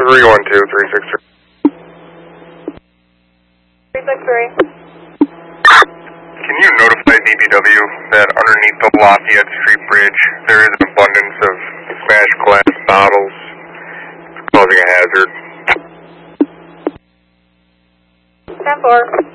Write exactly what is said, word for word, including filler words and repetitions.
three one two, three six three. three six three. Can you notify D P W that underneath the Lafayette Street Bridge there is an abundance of smashed glass bottles? It's causing a hazard. ten four.